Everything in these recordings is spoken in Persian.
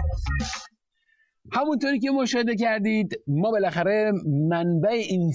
همونطوری که مشاهده کردید ما بالاخره منبع این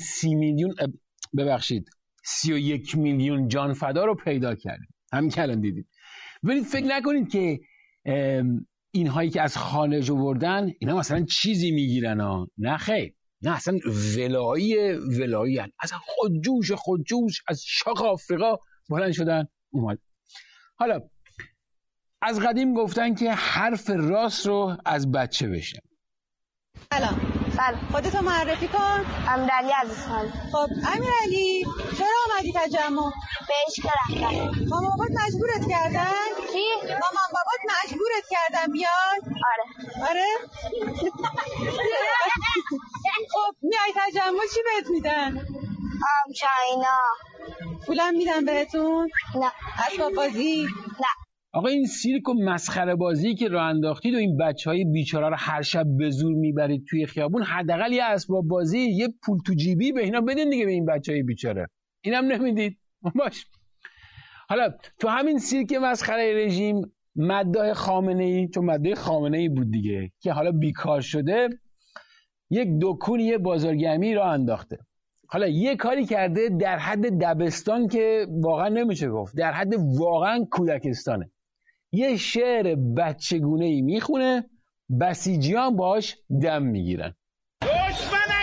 31 میلیون جان فدا رو پیدا کردیم. همین که الان دیدید. ولی فکر نکنید که اینهایی که از خارج آوردن اینا مثلا چیزی میگیرن ها. نه خیر، نه اصلا ولایی هن. اصلا خودجوش از شاخ آفریقا بلند شدن اومد. حالا از قدیم گفتن که حرف راست رو از بچه بشنوید. سلام. خودتو معرفی کن. امیرعلی عزیزخان. خب امیرعلی چرا اومدی تجمع؟ بهش رفتم. مامان بابات مجبورت کردن؟ چی؟ مامان بابات مجبورت کردن بیای؟ آره؟ خب میای تجمع چی بهت میدن؟ چاینا. پولم میدن بهتون؟ نه. اسباب بازی؟ نه. آقا این سیرک و مسخره بازی که راه انداختید و این بچهای بیچاره رو هر شب به زور میبرید توی خیابون، حداقل یه اسباب بازی، یه پول تو جیبی به اینا بدین دیگه، به این بچهای بیچاره. اینم نمیدید. باش. حالا تو همین سیرک مسخره رژیم مداح خامنه‌ای، چون مداح خامنه‌ای بود دیگه که حالا بیکار شده، یک دکون یه بازارگرمی راه انداخته. حالا یه کاری کرده در حد دبستان که واقعا نمیشه گفت، در حد واقعا کودکستانه. یه شعر بچگونه‌ای میخونه، بسیجیان باش دم میگیرن. دشمن